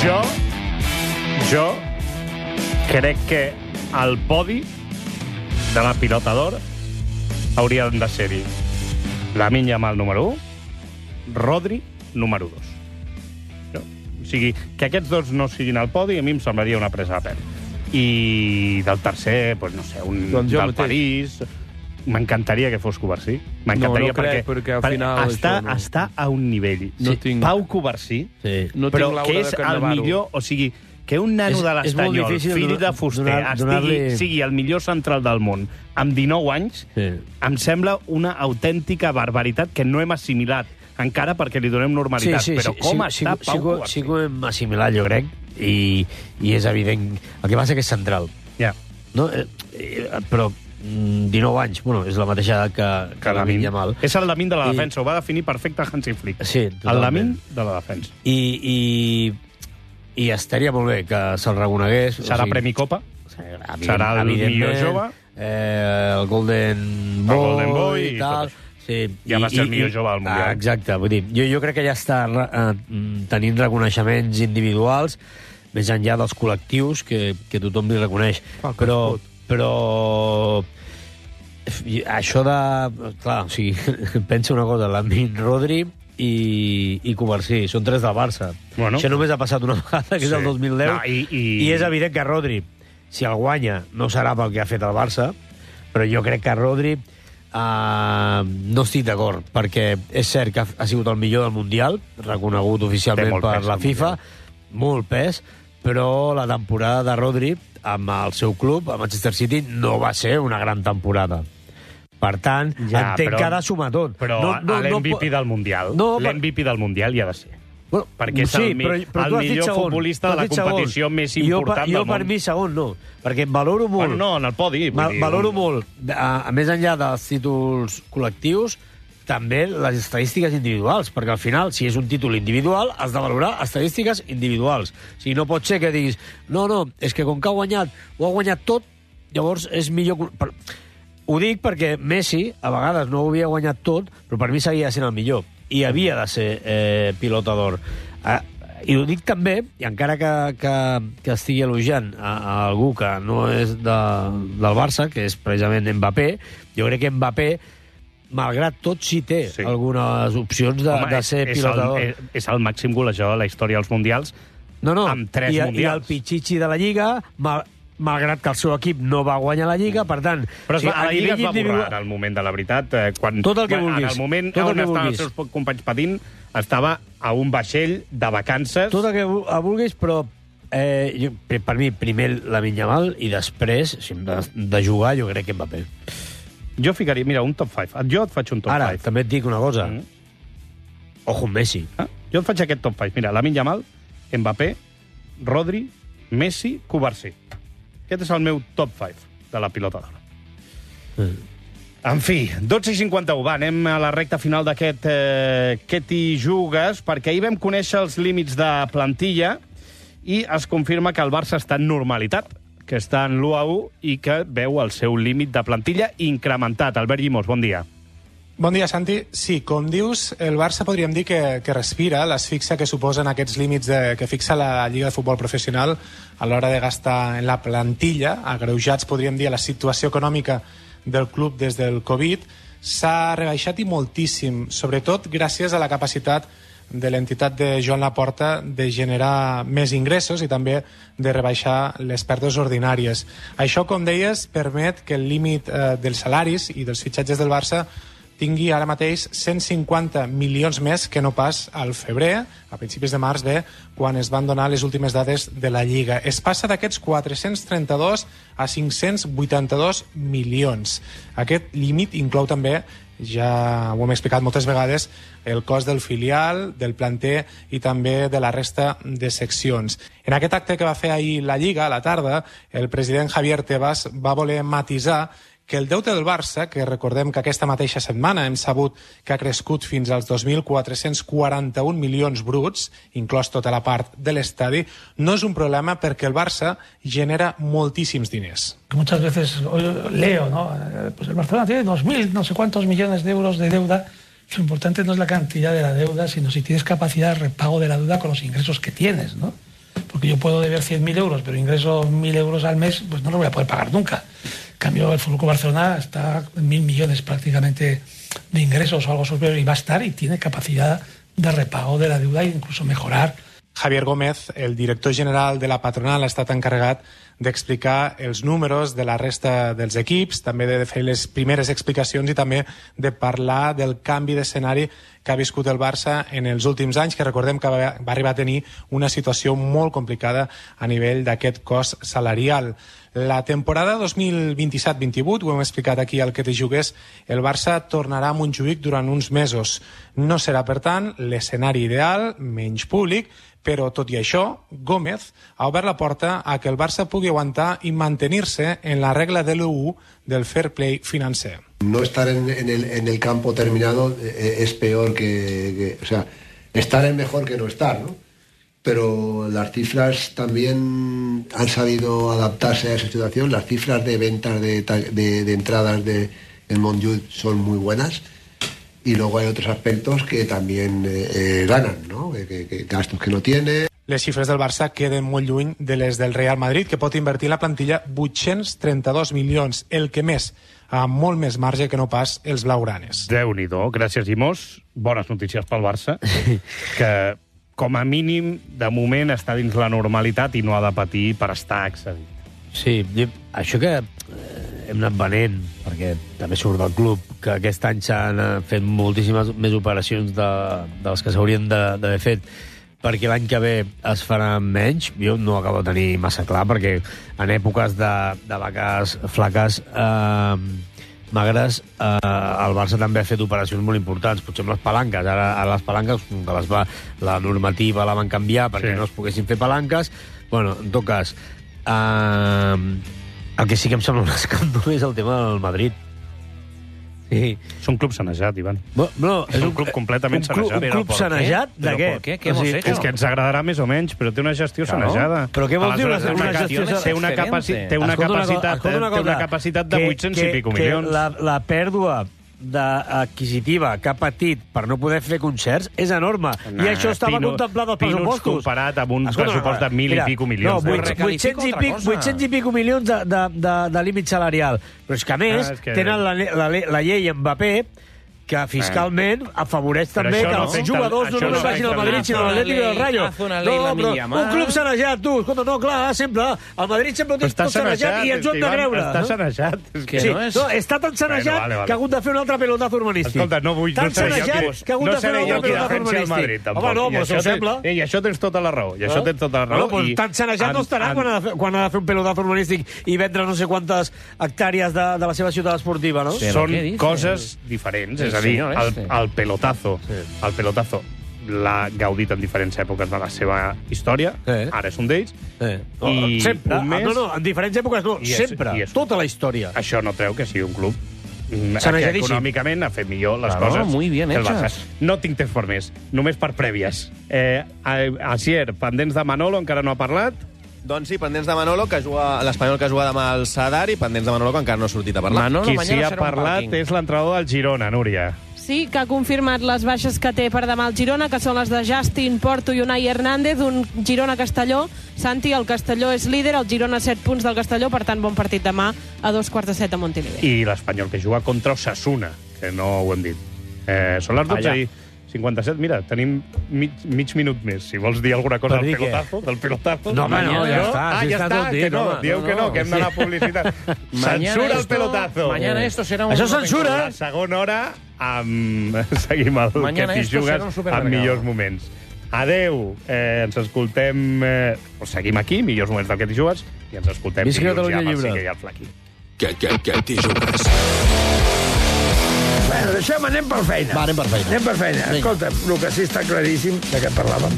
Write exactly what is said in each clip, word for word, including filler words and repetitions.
Jo, jo crec que el podi de la pilota d'or haurien de ser-hi Lamine Yamal número u, Rodri número dos. No? O sigui, que aquests dos no siguin al podi a mi em semblaria una presa de pèl. I del tercer, pues, no sé, un doncs del París... M'encantaria que fos Covarsí. M'encantaria no, no crec, perquè, perquè al final està, no. està a un nivell. No sí, tinc... Pau Covarsí, sí. no però tinc que és el millor... O sigui, que un nano és, de l'Estanyol, fill de fuster, donar, estigui, sigui el millor central del món amb dinou anys, sí. em sembla una autèntica barbaritat que no hem assimilat encara perquè li donem normalitat. Sí, sí, però sí, com sí, està sí, Pau sí, Covarsí? Sí que ho hem assimilat, jo crec, i, i és evident. El que passa que és central. Ja. No? Eh, eh, però dinou anys, bueno, és la mateixa edat que, que, que Lamine Yamal. És el Lamine de la defensa, I... ho va definir perfecte Hansi Flick. Sí, totalment. El Lamine de la defensa. I, i, i estaria molt bé que se'l reconegués. Serà o sigui, Premi Copa? Serà el millor jove? Eh, el Golden Boy, el Golden Boy i tal. Sí, ja va ser el millor jove del Mundial. Ah, exacte, vull dir, jo, jo crec que ja està eh, tenint reconeixements individuals, més enllà dels col·lectius, que, que tothom li reconeix. Ah, però, però això de... Clar, o sigui, pensa una cosa, Lamine, Rodri i, i Covarsí, són tres del Barça. Bueno. Això només ha passat una vegada, que sí. és el dos mil deu, no, i, i... i és evident que Rodri, si el guanya, no serà pel que ha fet el Barça, però jo crec que Rodri uh, no estic d'acord, perquè és cert que ha, ha sigut el millor del Mundial, reconegut oficialment per la FIFA, molt pes, però la temporada de Rodri amb el seu club, a Manchester City, no va ser una gran temporada. Per tant, ja, entenc però, que ha de sumar tot. Però no, no, l'M V P no, del Mundial, no, l'M V P del Mundial hi ha de ser. Bueno, perquè és sí, el, però, però el millor segon, futbolista de la competició segon. més important jo, jo, del món. Jo per mi segon no, perquè valoro molt... Bueno, no, en el podi. Val, dir, valoro un... molt, a, a més enllà dels títols col·lectius, també les estadístiques individuals, perquè al final, si és un títol individual, has de valorar estadístiques individuals. O sigui, no pot ser que diguis, no, no, és que com que ha guanyat, ho ha guanyat tot, llavors és millor... Ho dic perquè Messi, a vegades, no ho havia guanyat tot, però per mi seguia sent el millor. I havia de ser eh, pilota d'or. Eh, I ho dic també, i encara que, que, que estigui elogiant a, a algú que no és de, del Barça, que és precisament Mbappé, jo crec que Mbappé, malgrat tot, sí té sí. algunes opcions de, Home, de ser és, pilota d'or. És, és el màxim golejador de la història dels Mundials, no, no. amb tres I, Mundials. I el Pichichi de la Lliga... Mal, malgrat que el seu equip no va guanyar la Lliga, per tant... Però es va, sí, a la Lliga es va individual... borrar en el moment de la veritat. Eh, quan, tot el que vulguis. En el moment tot on estaven els seus companys patint, estava a un vaixell de vacances. Tot el que vulguis, però eh, jo, per mi, primer Lamine Yamal i després, si hem de, de jugar, jo crec que Mbappé. Jo ficaria, mira, un top cinc. Jo et faig un top Ara, cinc. Ara, també et dic una cosa. Mm. Ojo amb Messi. Ah, jo et faig aquest top cinc. Mira, Lamine Yamal, Mbappé, Rodri, Messi, Covarsí. Aquest és el meu top cinc de la pilota d'or. Mm. En fi, dotze i cinquanta-u. Va, anem a la recta final d'aquest eh, Què t'hi jugues, perquè ahir vam conèixer els límits de plantilla i es confirma que el Barça està en normalitat, que està en l'u a u i que veu el seu límit de plantilla incrementat. Albert Llimós, bon dia. Bon dia, Santi. Sí, com dius, el Barça podríem dir que, que respira l'asfíxia que suposen aquests límits de, que fixa la Lliga de Futbol Professional a l'hora de gastar en la plantilla, agreujats, podríem dir, a la situació econòmica del club des del Covid, s'ha rebaixat i moltíssim, sobretot gràcies a la capacitat de l'entitat de Joan Laporta de generar més ingressos i també de rebaixar les pèrdues ordinàries. Això, com deies, permet que el límit eh, dels salaris i dels fitxatges del Barça tingui ara mateix cent cinquanta milions més que no pas al febrer, a principis de març, bé, quan es van donar les últimes dades de la Lliga. Es passa d'aquests quatre-cents trenta-dos a cinc-cents vuitanta-dos milions. Aquest límit inclou també, ja ho hem explicat moltes vegades, el cost del filial, del planter i també de la resta de seccions. En aquest acte que va fer ahir la Lliga, a la tarda, el president Javier Tebas va voler matisar que el deute del Barça, que recordem que aquesta mateixa setmana hem sabut que ha crescut fins als dos mil quatre-cents quaranta-un milions bruts, inclòs tota la part de l'estadi, no és un problema perquè el Barça genera moltíssims diners. Muchas veces leo, ¿no? Pues el Barcelona tiene dos mil, no sé cuántos millones de euros de deuda. Lo importante no es la cantidad de la deuda, sino si tienes capacidad de repago de la deuda con los ingresos que tienes, ¿no? porque yo puedo deber cien mil euros, pero ingreso mil euros al mes, pues no lo voy a poder pagar nunca. En cambio, el F C Barcelona está en mil millones prácticamente de ingresos o algo superior, y va a estar y tiene capacidad de repago de la deuda e incluso mejorar. Javier Gómez, el director general de la patronal, ha estat encarregat d'explicar els números de la resta dels equips, també de fer les primeres explicacions i també de parlar del canvi d'escenari que ha viscut el Barça en els últims anys, que recordem que va arribar a tenir una situació molt complicada a nivell d'aquest cost salarial. La temporada dos mil vint-i-set vint-i-vuit, ho hem explicat aquí al Que Te Jugues, el Barça tornarà a Montjuïc durant uns mesos. No serà, per tant, l'escenari ideal, menys públic, però, tot i això, Gómez ha obert la porta a que el Barça pugui aguantar i mantenir-se en la regla de l'U U del fair play financer. No estar en, en, el, en el campo terminado eh, es peor que, que... O sea, estar es mejor que no estar, ¿no? Pero las cifras también han sabido adaptarse a esa situación. Las cifras de ventas de, de, de entradas de el Montjuïc son muy buenas. Y luego hay otros aspectos que también eh, ganan, ¿no? Que, que, que gastos que no tiene. Les xifres del Barça queden molt lluny de les del Real Madrid, que pot invertir en la plantilla vuit-cents trenta-dos milions, el que més, amb molt més marge que no pas els blaugranes. Déu-n'hi-do. Gràcies, Imós. Bones notícies pel Barça, que com a mínim, de moment, està dins la normalitat i no ha de patir per estar excedit. Sí, això que hem anat venent, perquè també surt del club, que aquest any s'han fet moltíssimes més operacions de, de les que s'haurien d'haver fet, perquè l'any que ve es faran menys. Jo no ho acabo de tenir massa clar, perquè en èpoques de, de vaques flaques, eh, magres, eh, el Barça també ha fet operacions molt importants, potser amb les palanques. Ara, ara les palanques, que les va, la normativa la van canviar perquè sí. no es poguessin fer palanques. Bueno, en tot cas, eh, el que sí que em sembla un escàndol és el tema del Madrid. Sí. És un club sanejat, Ivan. No, no, és un club completament un club, sanejat. Un club sanejat? De què? ¿Por qué? ¿Qué hemos hecho? És que ens agradarà més o menys, però té una gestió claro. sanejada. Però què vols dir una, una, una gestió sanejada? Té una, capaci té una capacitat, té una capacitat de vuit-cents i pico milions. La, la pèrdua adquisitiva que ha patit per no poder fer concerts és enorme. Nah, I això estava pino, contemplat als pressupostos. Pinuts comparat amb un Escolta, pressupost de mil mira, i pico milions. No, vuit-cents i pico, vuit-cents i pico milions de, de, de, de límit salarial. Però és que, a més, ah, és que... tenen la, la, la llei Mbappé, que fiscalment afavoreix també que els jugadors no només vagin al Madrid, sinó a l'Atlètic del Rayo. No, però un club sanejat, tu. Escolta, no, clar, sempre. El Madrid sempre ho té tot sanejat i ens ho hem de creure. Està sanejat. Sí, no, està tan sanejat que ha hagut de fer un altre pelotazo urbanístic. Escolta, no vull... Tan sanejat que ha hagut de fer un altre pelotazo urbanístic. Home, no, però això sembla. I això tens tota la raó. I això tens tota la raó. Tan sanejat no estarà quan ha de fer un pelotazo urbanístic i vendre no sé quantes hectàrees de la seva ciutat esportiva, no? Són coses diferents, és a dir, el pelotazo, sí. el pelotazo l'ha gaudit en diferents èpoques de la seva història, sí. ara és un d'ells, sí. no, i sempre, mes... no, no, en diferents èpoques no, I sempre, és, és... tota la història. Això no treu que sigui un club que econòmicament ha fet millor les claro, coses. Muy bien hechas. No tinc temps per més, només per prèvies. Eh, Asier, pendents de Manolo, encara no ha parlat. Doncs sí, pendents de Manolo, que juga l'Espanyol que juga demà al Sadar, i pendents de Manolo, que encara no ha sortit a parlar. Manolo, Qui sí ha parlat és l'entrenador del Girona, Núria. Sí, que ha confirmat les baixes que té per demà al Girona, que són les de Justin Porto i Unai Hernández, un Girona-Castelló. Santi, el Castelló és líder, el Girona set punts del Castelló, per tant, bon partit demà a dos quarts de set a Montilivi. I l'Espanyol que juga contra Osasuna, que no ho hem dit. Eh, són les dotze i cinquanta-set. Mira, tenim mig, mig minut més. Si vols dir alguna cosa del pelotazo, del pelotazo... No, home, no, ja està. Ah, ja està, que no. Dieu que no, que hem d'anar a publicitat. Censura el pelotazo. Mañana esto será un... Això censura. La segona hora, amb... seguim el que t'hi jugues amb millors moments. Adeu, eh, ens escoltem... Eh, seguim aquí, millors moments del que t'hi jugues, i ens escoltem dilluns ja amb el Sique i el Flaqui. Que, que, que t'hi jugues. Bueno, deixem, anem per feina. Va, anem per feina. Anem per feina. Vinga. Escolta'm, el que sí està claríssim de què parlàvem.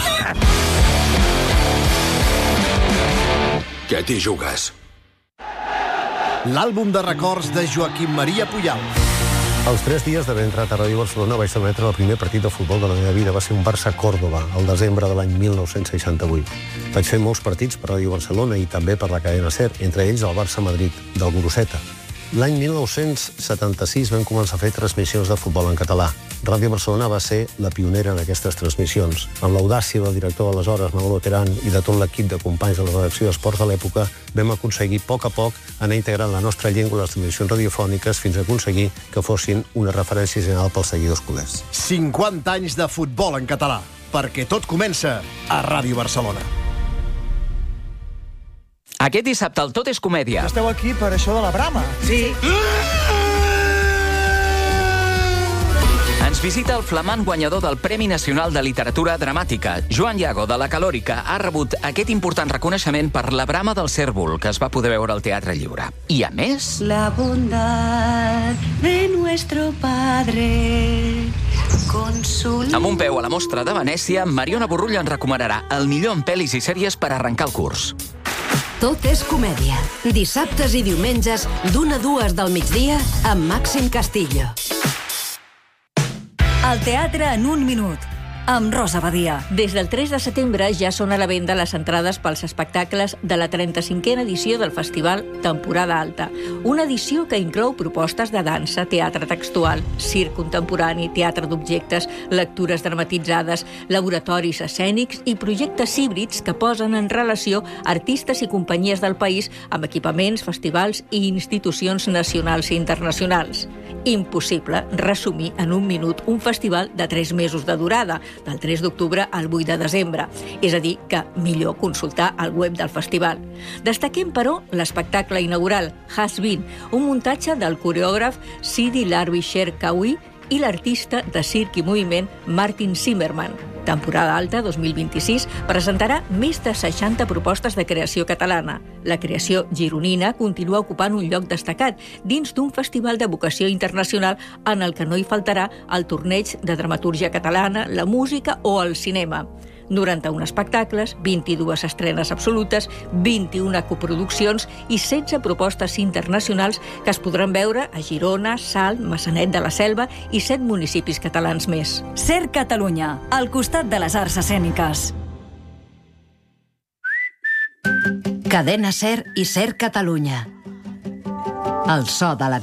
Que t'hi jugues. L'àlbum de records de Joaquim Maria Puyal. Als tres dies d'haver entrat a Ràdio Barcelona vaig trametre el primer partit de futbol de la meva vida. Va ser un Barça-Còrdova, al desembre de l'any mil nou-cents seixanta-vuit. Vaig fer molts partits per Ràdio Barcelona i també per la cadena SER, entre ells el Barça-Madrid, del Guruseta. L'any mil nou-cents setanta-sis vam començar a fer transmissions de futbol en català. Ràdio Barcelona va ser la pionera en aquestes transmissions. Amb l'audàcia del director d'aleshores, Manolo Terán, i de tot l'equip de companys de la redacció d'Esports de l'època, vam aconseguir a poc a poc anar integrant la nostra llengua a les transmissions radiofòniques fins a aconseguir que fossin una referència general pels seguidors culers. cinquanta anys de futbol en català, perquè tot comença a Ràdio Barcelona. Aquest dissabte el Tot és Comèdia. Esteu aquí per això de la brama. Sí. Ens visita el flamant guanyador del Premi Nacional de Literatura Dramàtica. Joan Iago, de la Calòrica, ha rebut aquest important reconeixement per La brama del cérvol, que es va poder veure al Teatre Lliure. I, a més... La bondad de nuestro padre con su... Amb un peu a la Mostra de Venècia, Mariona Borrull ens recomanarà el millor en pel·lis i sèries per arrencar el curs. Tot és comèdia. Dissabtes i diumenges, d'una a dues del migdia, amb Màxim Castillo. El teatre en un minut, amb Rosa Badia. Des del tres de setembre ja són a la venda les entrades pels espectacles de la trenta-cinquena edició del Festival Temporada Alta. Una edició que inclou propostes de dansa, teatre textual, circ contemporani, teatre d'objectes, lectures dramatitzades, laboratoris escènics i projectes híbrids que posen en relació artistes i companyies del país amb equipaments, festivals i institucions nacionals i internacionals. Impossible resumir en un minut un festival de tres mesos de durada, del tres d'octubre al vuit de desembre. És a dir, que millor consultar el web del festival. Destaquem, però, l'espectacle inaugural, Has Been, un muntatge del coreògraf Sidi Larbi Sher-Kawi i l'artista de circ i moviment Martin Zimmerman. Temporada Alta dos mil vint-i-sis presentarà més de seixanta propostes de creació catalana. La creació gironina continua ocupant un lloc destacat dins d'un festival de vocació internacional en el que no hi faltarà el torneig de dramatúrgia catalana, la música o el cinema. noranta-un espectacles, vint-i-dues estrenes absolutes, vint-i-una coproduccions i setze propostes internacionals que es podran veure a Girona, Salt, Maçanet de la Selva i set municipis catalans més. Ser Catalunya, al costat de les arts escèniques. Cadena Ser i Ser Catalunya. El so de la